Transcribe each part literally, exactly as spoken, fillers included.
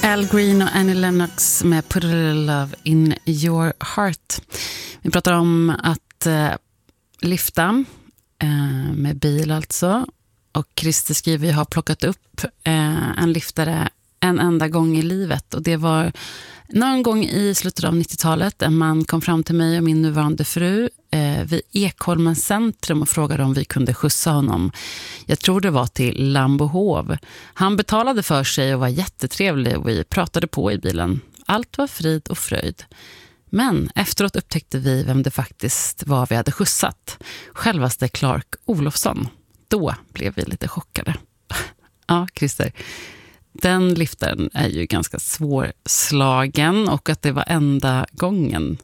Al Green och Annie Lennox med Put a Little Love in Your Heart. Vi pratar om att eh, lyfta eh, med bil alltså. Och Christer skriver, jag har plockat upp eh, en lyftare en enda gång i livet. Och det var någon gång i slutet av nittiotalet. En man kom fram till mig och min nuvarande fru eh, vid Ekholmens centrum och frågade om vi kunde skjutsa honom. Jag tror det var till Lambohov. Han betalade för sig och var jättetrevlig och vi pratade på i bilen. Allt var frid och fröjd. Men efteråt upptäckte vi vem det faktiskt var vi hade skjutsat. Självaste Clark Olofsson. Då blev vi lite chockade. Ja, Christer. Den liftaren är ju ganska svårslagen och att det var enda gången.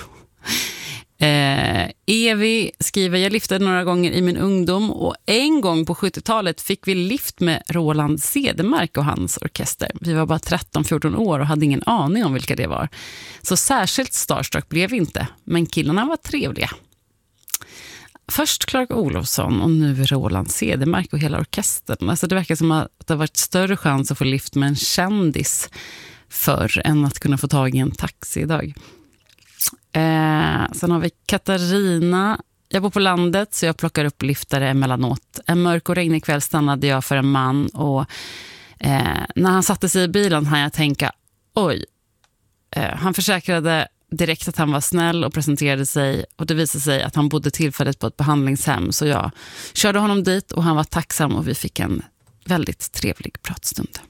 eh, Evi skriver, jag liftade några gånger i min ungdom och en gång på sjuttiotalet fick vi lift med Roland Cedermark och hans orkester. Vi var bara tretton fjorton år och hade ingen aning om vilka det var. Så särskilt starstruck blev vi inte, men killarna var trevliga. Först Clark Olofsson och nu Roland Cedermark och hela orkestern. Alltså det verkar som att det har varit större chans att få lift med en kändis förr än att kunna få tag i en taxi idag. Eh, sen har vi Katarina. Jag bor på landet så jag plockar upp liftare emellanåt. En mörk och regnig kväll stannade jag för en man och eh, när han satte sig i bilen hann jag tänka, oj. Eh, han försäkrade direkt att han var snäll och presenterade sig och det visade sig att han bodde tillfälligt på ett behandlingshem så jag körde honom dit och han var tacksam och vi fick en väldigt trevlig pratstund.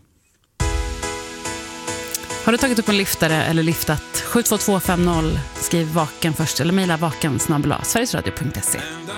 Har du tagit upp en liftare eller liftat? sju två två fem noll, skriv vaken först eller mejla vaken snabel-a sverigesradio punkt se.